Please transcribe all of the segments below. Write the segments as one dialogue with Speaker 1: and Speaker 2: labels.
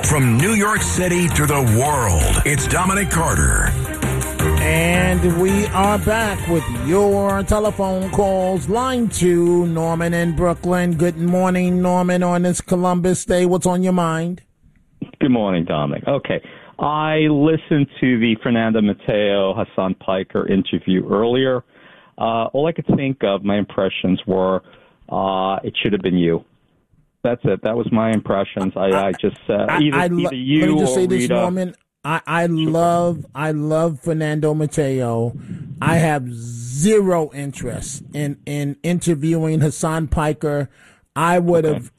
Speaker 1: From New York City to the world, it's Dominic Carter.
Speaker 2: And we are back with your telephone calls. Line 2, Norman in Brooklyn. Good morning, Norman, on this Columbus Day. What's on your mind?
Speaker 3: Good morning, Dominic. Okay. I listened to the Fernando Mateo, Hassan Piker interview earlier. All I could think of, my impressions were, it should have been you. That's it. That was my impressions. I just either you
Speaker 2: let me just say
Speaker 3: or
Speaker 2: this,
Speaker 3: Rita.
Speaker 2: Norman. I love Fernando Mateo. I have zero interest in interviewing Hassan Piker. I would have.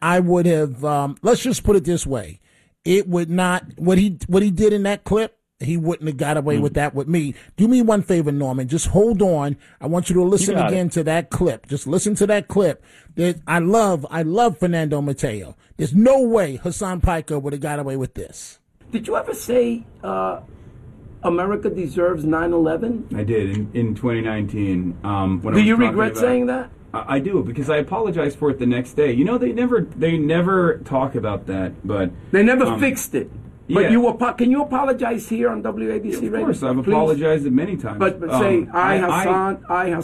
Speaker 2: Let's just put it this way: it would not what he did in that clip. He wouldn't have got away with that with me. Do me one favor, Norman. Just hold on. I want you to listen again to that clip. Just listen to that clip. I love Fernando Mateo. There's no way Hassan Piker would have got away with this.
Speaker 4: Did you ever say America deserves 9/11?
Speaker 5: I did in 2019.
Speaker 4: Do you regret saying that?
Speaker 5: I do, because I apologized for it the next day. You know, they never talk about that, but
Speaker 4: they never fixed it. But
Speaker 5: yeah.
Speaker 4: Can you apologize here on WABC Radio?
Speaker 5: Of course, I've apologized it many times.
Speaker 4: But say, Hassan.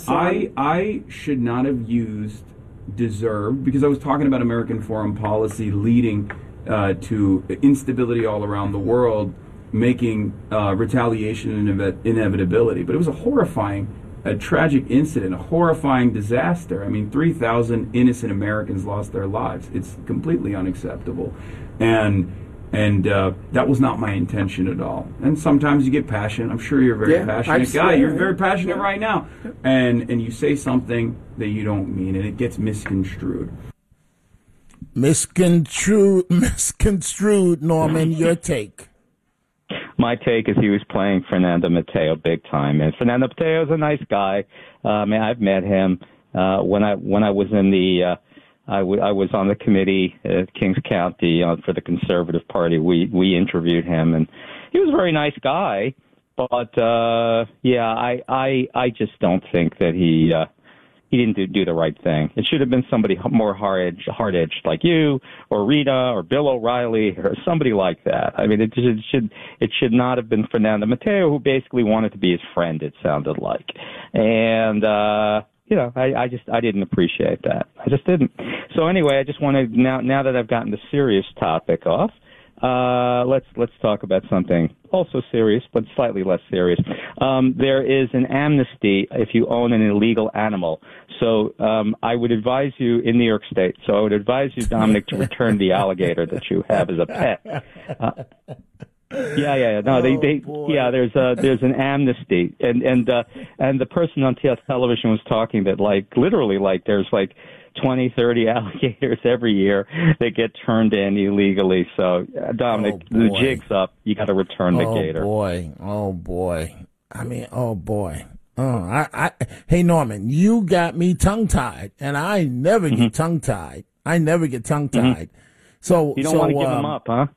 Speaker 5: I should not have used deserved, because I was talking about American foreign policy leading to instability all around the world, making retaliation an inevitability. But it was a tragic incident, a horrifying disaster. I mean, 3,000 innocent Americans lost their lives. It's completely unacceptable. And that was not my intention at all. And sometimes you get passionate. I'm sure you're a very passionate guy. You're very passionate right now. And you say something that you don't mean, and it gets misconstrued.
Speaker 2: Misconstrued, Norman, your take.
Speaker 3: My take is he was playing Fernando Mateo big time. And Fernando Mateo is a nice guy. I've met him when I was in the I was on the committee at Kings County for the Conservative Party. We interviewed him, and he was a very nice guy. But I just don't think that he didn't do the right thing. It should have been somebody more hard-edged like you, or Rita, or Bill O'Reilly, or somebody like that. I mean, it should not have been Fernando Mateo, who basically wanted to be his friend. It sounded like, and. I didn't appreciate that. I just didn't. So anyway, I just want to now that I've gotten the serious topic off, let's talk about something also serious, but slightly less serious. There is an amnesty if you own an illegal animal. So I would advise you in New York State. So I would advise you, Dominic, to return the alligator that you have as a pet. Yeah. No, there's an amnesty, and the person on television was talking that literally there's 20, 30 alligators every year that get turned in illegally. So Dominic, the jig's up. You got to return the gator.
Speaker 2: Oh boy. I mean, oh boy. Hey Norman, you got me tongue tied, and I never get tongue tied. Mm-hmm. So
Speaker 3: you don't want to give him up, huh?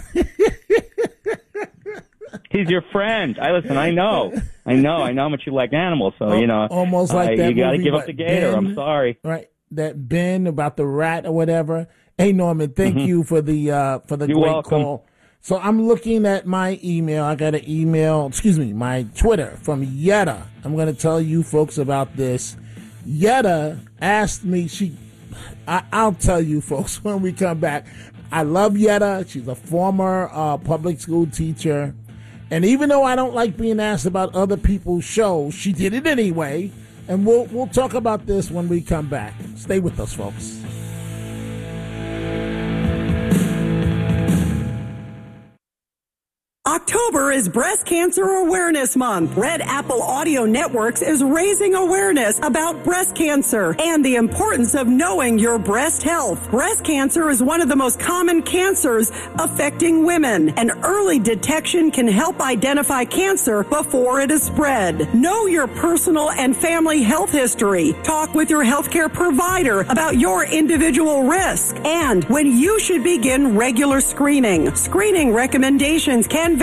Speaker 3: He's your friend. I know how much you like animals. So
Speaker 2: almost like that.
Speaker 3: You got to
Speaker 2: movie,
Speaker 3: give up the gator.
Speaker 2: Ben,
Speaker 3: I'm sorry.
Speaker 2: Right, that Ben about the rat or whatever. Hey Norman, thank you for the
Speaker 3: You're
Speaker 2: great
Speaker 3: welcome.
Speaker 2: call. So I'm looking at my email. I got my Twitter from Yetta. I'm going to tell you folks about this. Yetta asked me. I'll tell you folks when we come back. I love Yetta. She's a former public school teacher. And even though I don't like being asked about other people's shows, she did it anyway. And we'll talk about this when we come back. Stay with us, folks.
Speaker 6: October is Breast Cancer Awareness Month. Red Apple Audio Networks is raising awareness about breast cancer and the importance of knowing your breast health. Breast cancer is one of the most common cancers affecting women, and early detection can help identify cancer before it is spread. Know your personal and family health history. Talk with your healthcare provider about your individual risk and when you should begin regular screening. Screening recommendations can vary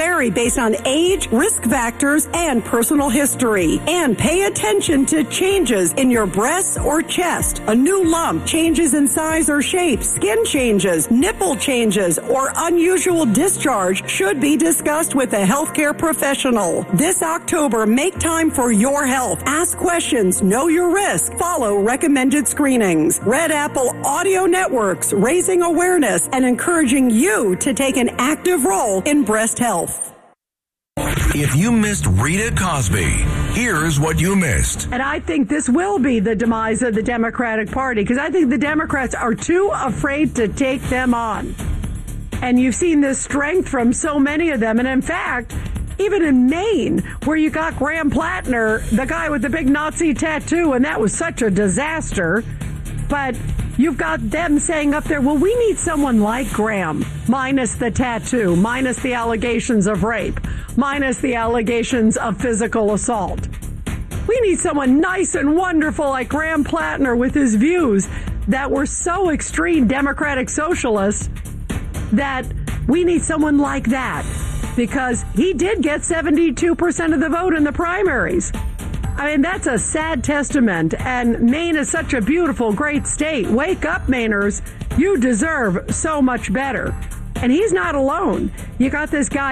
Speaker 6: vary based on age, risk factors, and personal history. And pay attention to changes in your breasts or chest, a new lump, changes in size or shape, skin changes, nipple changes, or unusual discharge should be discussed with a healthcare professional. This October, make time for your health. Ask questions, know your risk, follow recommended screenings. Red Apple Audio Networks, raising awareness and encouraging you to take an active role in breast health.
Speaker 1: If you missed Rita Cosby, here's what you missed.
Speaker 6: And I think this will be the demise of the Democratic Party, because I think the Democrats are too afraid to take them on. And you've seen this strength from so many of them. And in fact, even in Maine, where you got Graham Plattner, the guy with the big Nazi tattoo, and that was such a disaster. But you've got them saying up there, well, we need someone like Graham, minus the tattoo, minus the allegations of rape, minus the allegations of physical assault. We need someone nice and wonderful like Graham Plattner with his views that were so extreme Democratic socialist that we need someone like that, because he did get 72% of the vote in the primaries. I mean, that's a sad testament, and Maine is such a beautiful, great state. Wake up, Mainers. You deserve so much better. And he's not alone. You got this guy,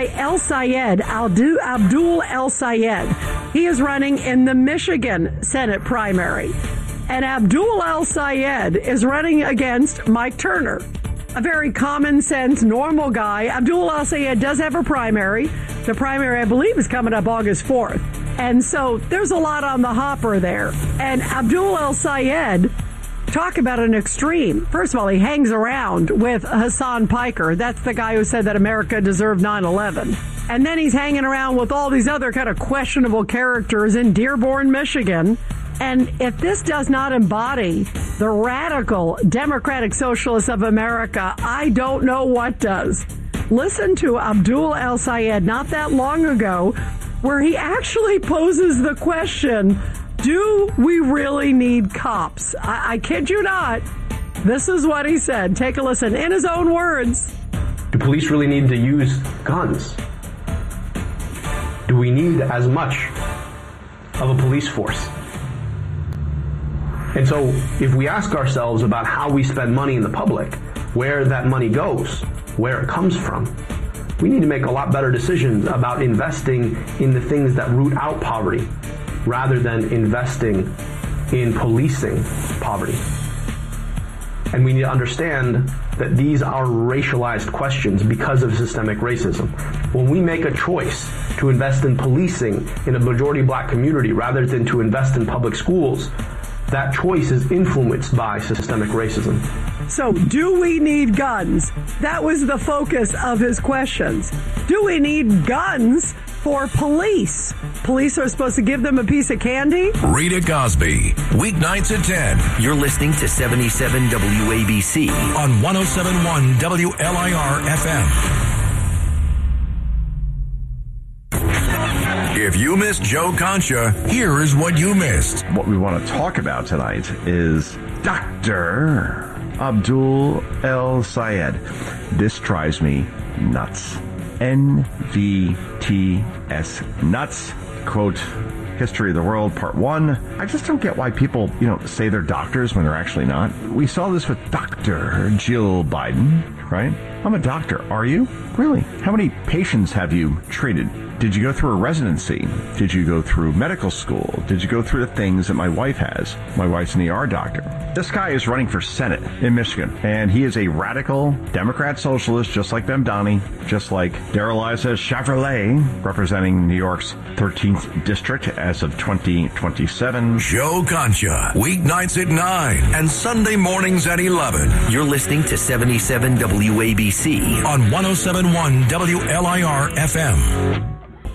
Speaker 6: Abdul El Sayed. He is running in the Michigan Senate primary. And Abdul El Sayed is running against Mike Turner, a very common sense, normal guy. Abdul El Sayed does have a primary. The primary, I believe, is coming up August 4th. And so there's a lot on the hopper there. And Abdul El Sayed, talk about an extreme. First of all, he hangs around with Hassan Piker. That's the guy who said that America deserved 9/11. And then he's hanging around with all these other kind of questionable characters in Dearborn, Michigan. And if this does not embody the radical Democratic Socialists of America, I don't know what does. Listen to Abdul El Sayed not that long ago, where he actually poses the question, do we really need cops? I kid you not. This is what he said. Take a listen in his own words.
Speaker 7: Do police really need to use guns? Do we need as much of a police force? And so if we ask ourselves about how we spend money in the public, where that money goes, where it comes from, we need to make a lot better decisions about investing in the things that root out poverty rather than investing in policing poverty. And we need to understand that these are racialized questions because of systemic racism. When we make a choice to invest in policing in a majority black community rather than to invest in public schools, that choice is influenced by systemic racism.
Speaker 6: So, do we need guns? That was the focus of his questions. Do we need guns for police? Police are supposed to give them a piece of candy?
Speaker 1: Rita Cosby, weeknights at 10.
Speaker 8: You're listening to 77 WABC
Speaker 1: on 107.1 WLIR FM. If you missed Joe Concha, here is what you missed.
Speaker 9: What we want to talk about tonight is Dr. Abdul El Sayed. This drives me nuts. NVTS nuts. Quote, History of the World, Part 1. I just don't get why people, say they're doctors when they're actually not. We saw this with Dr. Jill Biden, right? I'm a doctor. Are you? Really? How many patients have you treated? Did you go through a residency? Did you go through medical school? Did you go through the things that my wife has? My wife's an ER doctor. This guy is running for Senate in Michigan, and he is a radical Democrat socialist, just like Bemdani, just like Darrell Issa Chevrolet, representing New York's 13th district as of 2027.
Speaker 1: Joe Concha, weeknights at 9 and Sunday mornings at 11.
Speaker 8: You're listening to 77 WABC
Speaker 1: on 107.1 WLIR FM.